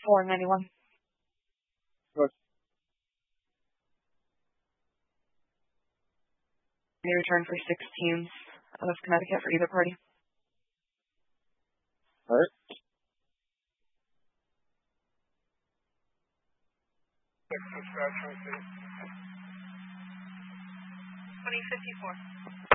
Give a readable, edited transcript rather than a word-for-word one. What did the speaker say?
491. Good. May return for 6 teams of Connecticut for either party. All right. 2054.